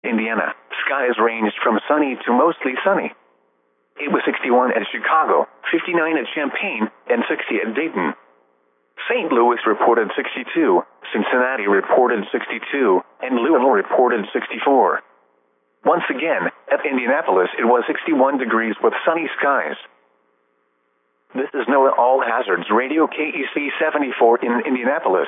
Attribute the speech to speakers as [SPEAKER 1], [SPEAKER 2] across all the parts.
[SPEAKER 1] Indiana, skies ranged from sunny to mostly sunny. It was 61 at Chicago, 59 at Champaign, and 60 at Dayton. St. Louis reported 62, Cincinnati reported 62, and Louisville reported 64. Once again, at Indianapolis it was 61 degrees with sunny skies. This is NOAA All Hazards Radio KEC 74 in Indianapolis.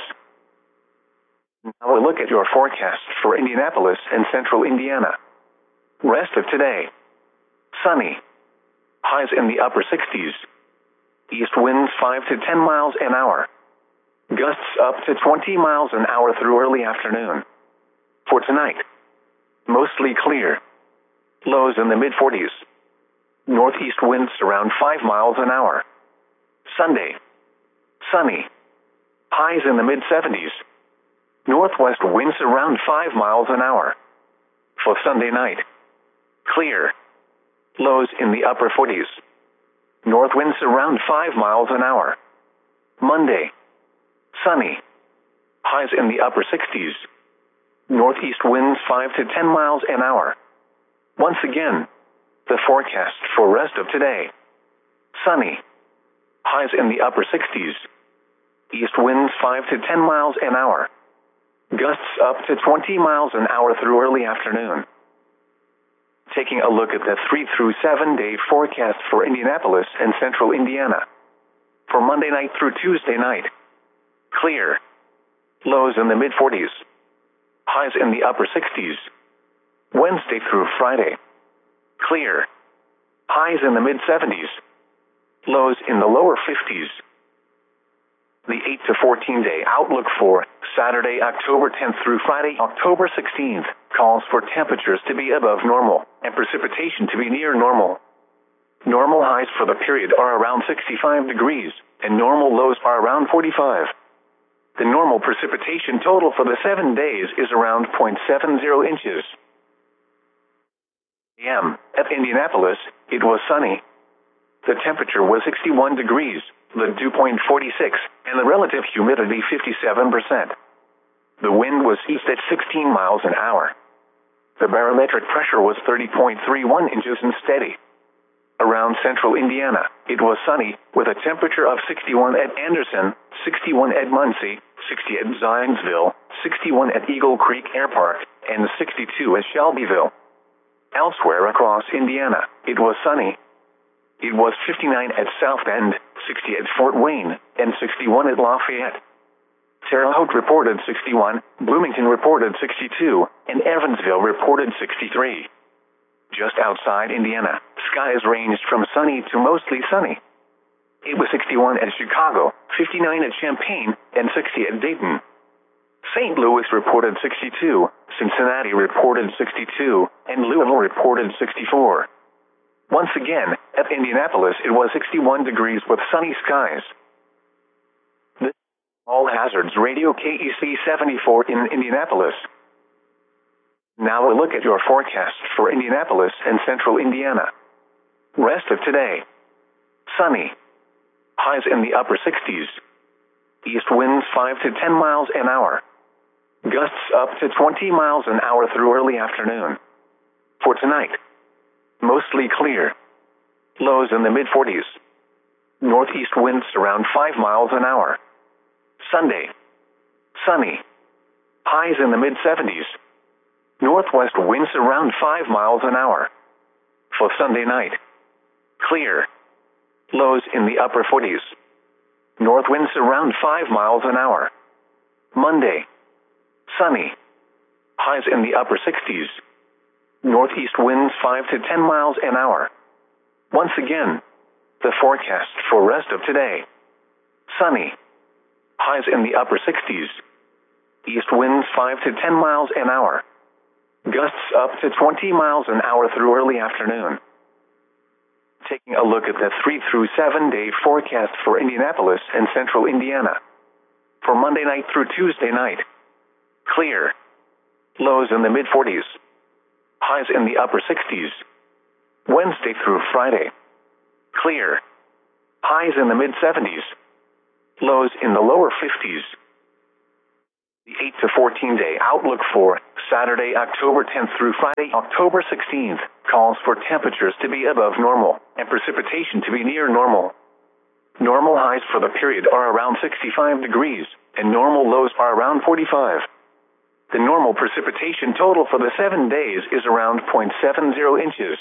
[SPEAKER 1] Now a look at your forecast for Indianapolis and central Indiana. Rest of today. Sunny. Highs in the upper 60s. East winds 5 to 10 miles an hour. Gusts up to 20 miles an hour through early afternoon. For tonight. Mostly clear. Lows in the mid-40s. Northeast winds around 5 miles an hour. Sunday. Sunny. Highs in the mid-70s. Northwest winds around 5 miles an hour. For Sunday night. Clear. Lows in the upper 40s. North winds around 5 miles an hour. Monday. Sunny. Highs in the upper 60s. Northeast winds 5 to 10 miles an hour. Once again, the forecast for rest of today. Sunny. Highs in the upper 60s. East winds 5 to 10 miles an hour. Gusts up to 20 miles an hour through early afternoon. Taking a look at the 3 through 7 day forecast for Indianapolis and central Indiana. For Monday night through Tuesday night. Clear. Lows in the mid-40s. Highs in the upper 60s. Wednesday through Friday. Clear. Highs in the mid-70s. Lows in the lower 50s. The 8 to 14 day outlook for Saturday, October 10th through Friday, October 16th, calls for temperatures to be above normal and precipitation to be near normal. Normal highs for the period are around 65 degrees, and normal lows are around 45. The normal precipitation total for the 7 days is around 0.70 inches. At Indianapolis, it was sunny. The temperature was 61 degrees, the dew point 46, and the relative humidity 57%. The wind was east at 16 miles an hour. The barometric pressure was 30.31 inches and steady. Around central Indiana, it was sunny, with a temperature of 61 at Anderson, 61 at Muncie, 60 at Zionsville, 61 at Eagle Creek Air Park, and 62 at Shelbyville. Elsewhere across Indiana, it was sunny. It was 59 at South Bend, 60 at Fort Wayne, and 61 at Lafayette. Terre Haute reported 61, Bloomington reported 62, and Evansville reported 63. Just outside Indiana, skies ranged from sunny to mostly sunny. It was 61 at Chicago, 59 at Champaign, and 60 at Dayton. St. Louis reported 62, Cincinnati reported 62, and Louisville reported 64. Once again, at Indianapolis it was 61 degrees with sunny skies. This is All Hazards Radio KEC 74 in Indianapolis. Now a look at your forecast for Indianapolis and central Indiana. Rest of today. Sunny. Highs in the upper 60s. East winds 5 to 10 miles an hour. Gusts up to 20 miles an hour through early afternoon. For tonight. Mostly clear. Lows in the mid-40s. Northeast winds around 5 miles an hour. Sunday. Sunny. Highs in the mid-70s. Northwest winds around 5 miles an hour. For Sunday night. Clear. Lows in the upper 40s. North winds around 5 miles an hour. Monday. Sunny. Highs in the upper 60s. Northeast winds 5 to 10 miles an hour. Once again, the forecast for rest of today. Sunny. Highs in the upper 60s. East winds 5 to 10 miles an hour. Gusts up to 20 miles an hour through early afternoon. Taking a look at the 3 through 7 day forecast for Indianapolis and central Indiana. For Monday night through Tuesday night. Clear. Lows in the mid-40s. Highs in the upper 60s. Wednesday through Friday. Clear. Highs in the mid-70s. Lows in the lower 50s. The 8 to 14 day outlook for Saturday, October 10th through Friday, October 16th, calls for temperatures to be above normal and precipitation to be near normal. Normal highs for the period are around 65 degrees, and normal lows are around 45. The normal precipitation total for the 7 days is around 0.70 inches.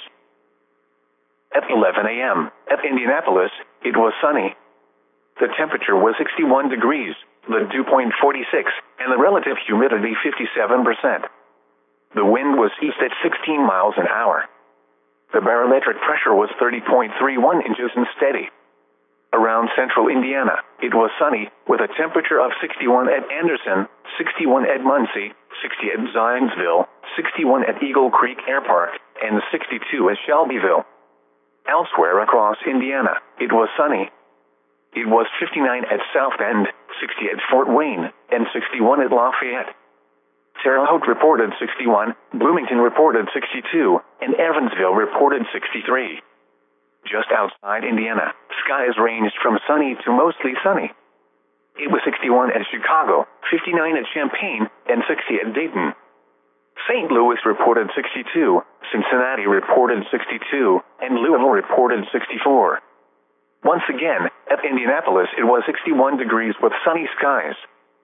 [SPEAKER 1] At 11 a.m., at Indianapolis, it was sunny. The temperature was 61 degrees, the dew point 46, and the relative humidity 57%. The wind was east at 16 miles an hour. The barometric pressure was 30.31 inches and steady. Around central Indiana, it was sunny, with a temperature of 61 at Anderson, 61 at Muncie, 60 at Zionsville, 61 at Eagle Creek Air Park, and 62 at Shelbyville. Elsewhere across Indiana, it was sunny. It was 59 at South Bend, 60 at Fort Wayne, and 61 at Lafayette. Terre Haute reported 61, Bloomington reported 62, and Evansville reported 63. Just outside Indiana, skies ranged from sunny to mostly sunny. It was 61 at Chicago, 59 at Champaign, and 60 at Dayton. St. Louis reported 62, Cincinnati reported 62, and Louisville reported 64. Once again, at Indianapolis it was 61 degrees with sunny skies.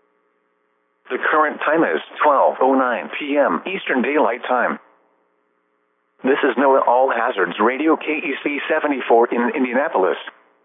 [SPEAKER 1] The current time is 12:09 p.m. Eastern Daylight Time. This is NOAA All Hazards Radio KEC 74 in Indianapolis.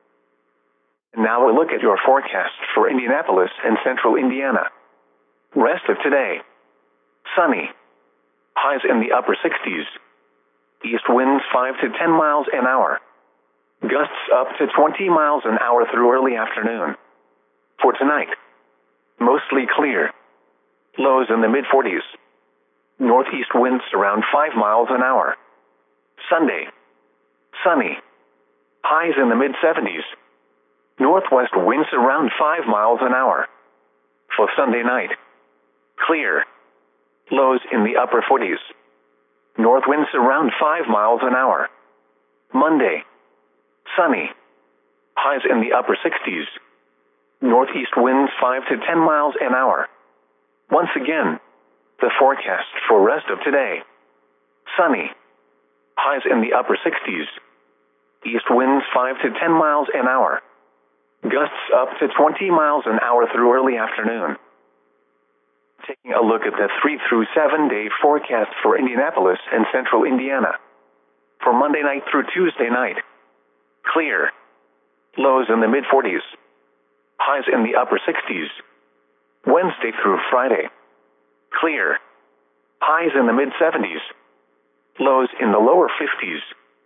[SPEAKER 1] And now a look at your forecast for Indianapolis and central Indiana. Rest of today. Sunny. Highs in the upper 60s. East winds 5 to 10 miles an hour. Gusts up to 20 miles an hour through early afternoon. For tonight, mostly clear. Lows in the mid-40s. Northeast winds around 5 miles an hour. Sunday, sunny. Highs in the mid-70s. Northwest winds around 5 miles an hour. For Sunday night, clear. Lows in the upper 40s. North winds around 5 miles an hour. Monday, sunny. Highs in the upper 60s. Northeast winds 5 to 10 miles an hour. Once again, the forecast for rest of today. Sunny. Highs in the upper 60s. East winds 5 to 10 miles an hour. Gusts up to 20 miles an hour through early afternoon. Taking a look at the 3 through 7 day forecast for Indianapolis and central Indiana. For Monday night through Tuesday night. Clear. Lows in the mid-40s. Highs in the upper 60s. Wednesday through Friday. Clear. Highs in the mid-70s. Lows in the lower 50s.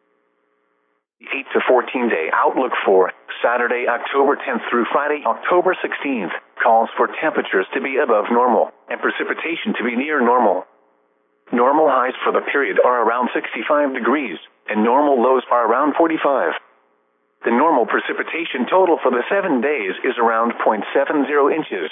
[SPEAKER 1] The 8 to 14 day outlook for Saturday, October 10th through Friday, October 16th, calls for temperatures to be above normal and precipitation to be near normal. Normal highs for the period are around 65 degrees, and normal lows are around 45. The normal precipitation total for the 7 days is around 0.70 inches.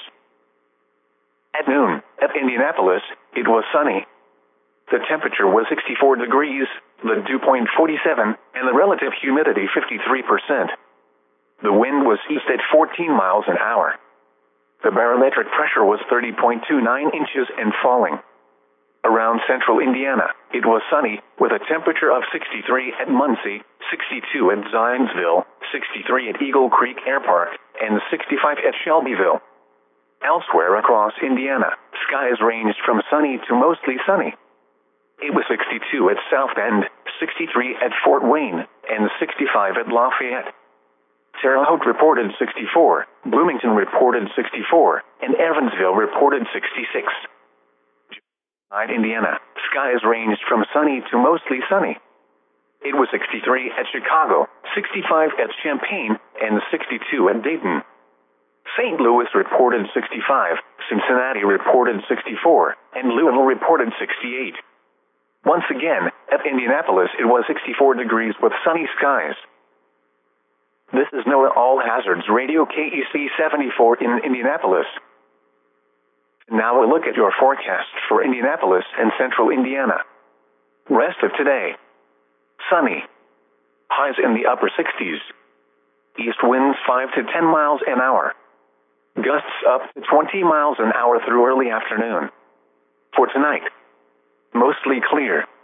[SPEAKER 1] At noon, at Indianapolis, it was sunny. The temperature was 64 degrees, the dew point 47, and the relative humidity 53%. The wind was east at 14 miles an hour. The barometric pressure was 30.29 inches and falling. Around central Indiana, it was sunny, with a temperature of 63 at Muncie, 62 at Zionsville, 63 at Eagle Creek Air Park, and 65 at Shelbyville. Elsewhere across Indiana, skies ranged from sunny to mostly sunny. It was 62 at South Bend, 63 at Fort Wayne, and 65 at Lafayette. Terre Haute reported 64, Bloomington reported 64, and Evansville reported 66. Inside Indiana, skies ranged from sunny to mostly sunny. It was 63 at Chicago, 65 at Champaign, and 62 at Dayton. St. Louis reported 65, Cincinnati reported 64, and Louisville reported 68. Once again, at Indianapolis it was 64 degrees with sunny skies. This is NOAA All Hazards Radio KEC 74 in Indianapolis. Now a look at your forecast for Indianapolis and central Indiana. Rest of today. Sunny. Highs in the upper 60s. East winds 5 to 10 miles an hour. Gusts up to 20 miles an hour through early afternoon. For tonight, mostly clear.